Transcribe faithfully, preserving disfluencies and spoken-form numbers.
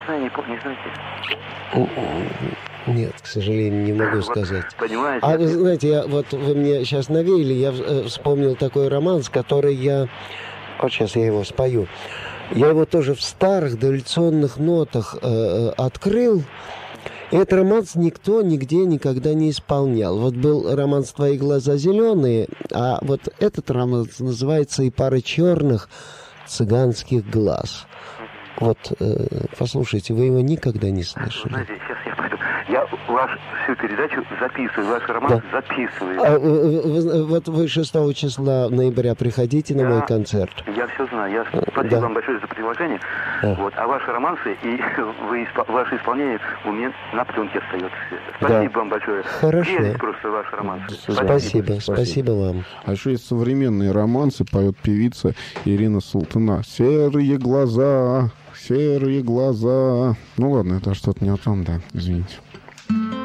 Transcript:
Не, не знаете? Нет, к сожалению, не могу Вот, сказать. понимаете? А вы знаете, я, вот вы мне сейчас навеяли, я э, вспомнил такой романс, который я... Вот сейчас я его спою. Я его тоже в старых дореволюционных нотах э, открыл. И этот романс никто нигде никогда не исполнял. Вот был романс «Твои глаза зеленые», а вот этот романс называется «И пара черных цыганских глаз». Вот, э, послушайте, вы его никогда не слышали? Знаете, сейчас я пойду. Я вашу всю передачу записываю, ваш роман Да. записываю. А, вы, вы, вот вы шестого числа ноября приходите на я, мой концерт. Я все знаю. Я, спасибо да. вам большое за предложение. Да. Вот, а ваши романсы и вы, ваше исполнение у меня на пленке остается. Спасибо да. вам большое. Хорошо. Прелесть просто ваши романсы. Спасибо. Спасибо. Спасибо вам. А еще есть современные романсы, поет певица Ирина Султана. «Серые глаза, серые глаза». Ну ладно, это что-то не о том, да, извините.